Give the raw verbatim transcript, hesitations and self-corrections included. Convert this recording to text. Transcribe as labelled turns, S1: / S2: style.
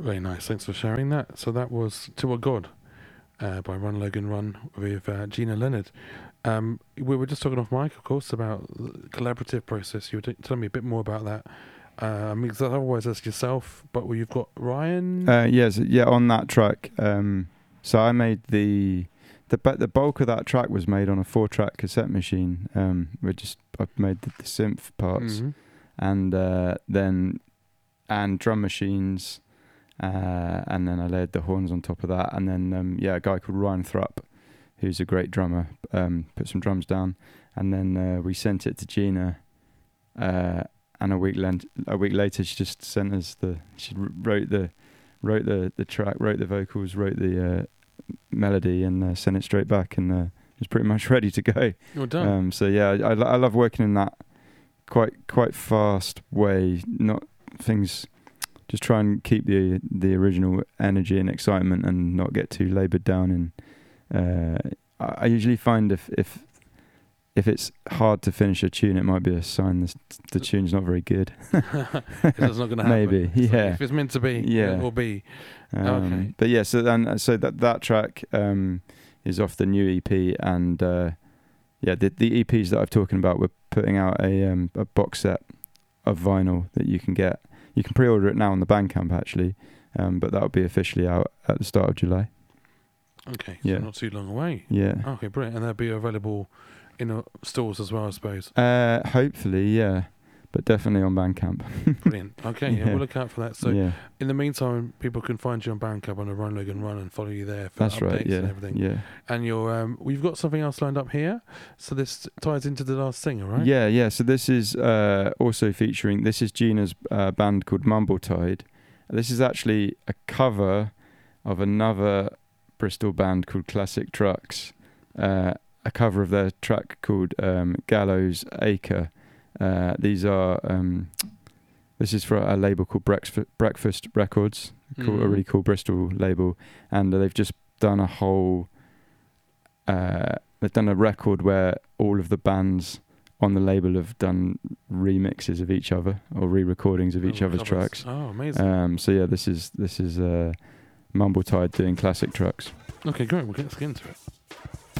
S1: Very nice. Thanks for sharing that. So that was To a God uh, by Run Logan Run with uh, Gina Leonard. Um, we were just talking off mic, of course, about the collaborative process. You were t- telling me a bit more about that. Uh, I mean, 'cause otherwise that's yourself, but you've got Ryan.
S2: Uh, yes, yeah, on that track. Um, so I made the the but the bulk of that track was made on a four-track cassette machine. Um, we just I made the, the synth parts,
S1: Mhm.
S2: and uh, then and drum machines, uh, and then I layered the horns on top of that, and then um, yeah, a guy called Ryan Thrupp, who's a great drummer, um, put some drums down, and then uh, we sent it to Gina. Uh, And a week lent, a week later, she just sent us the. She wrote the, wrote the, the track, wrote the vocals, wrote the uh, melody, and uh, sent it straight back, and uh, it was pretty much ready to go.
S1: You're done.
S2: Um, so yeah, I, I, lo- I love working in that quite quite fast way. Not things, just try and keep the the original energy and excitement, and not get too laboured down. And uh, I, I usually find if if If it's hard to finish a tune, it might be a sign the, the tune's not very good.
S1: It's not going to happen.
S2: Maybe,
S1: So
S2: yeah.
S1: if it's meant to be,
S2: Yeah.
S1: it will be.
S2: Um,
S1: Okay.
S2: But yeah, so then so that that track um, is off the new E P, and uh, yeah, the the E Ps that I'm talking about, we're putting out a um, a box set of vinyl that you can get. You can pre-order it now on the Bandcamp actually, um, but that'll be officially out at the start of July.
S1: Okay, so
S2: Yeah.
S1: not too long away.
S2: Yeah.
S1: Okay, brilliant. And they'll be available in uh, stores as well, I suppose.
S2: Uh, hopefully, yeah, but definitely on Bandcamp.
S1: Brilliant. Okay, yeah.
S2: Yeah.
S1: We'll look out for that. So
S2: yeah,
S1: in the meantime, people can find you on Bandcamp on the Run Logan Run and follow you there for
S2: that's
S1: updates
S2: right. Yeah,
S1: and everything.
S2: yeah.
S1: And you're, um, we've got something else lined up here. So this ties into the last singer, right?
S2: Yeah, yeah. So this is uh, also featuring. This is Gina's uh, band called Mumbletide. This is actually a cover of another Bristol band called Classic Trucks. Uh, a cover of their track called um, Gallows Acre. Uh, these are. Um, this is for a label called Breakfast, Breakfast Records, cool, a
S1: Mhm.
S2: really cool Bristol label, and uh, they've just done a whole. Uh, they've done a record where all of the bands on the label have done remixes of each other or re-recordings of each
S1: Oh,
S2: other's
S1: covers.
S2: tracks.
S1: Oh, amazing.
S2: Um, so yeah, this is this is uh, Mumbletide doing Classic Trucks.
S1: Okay, great. We'll get, let's get into it.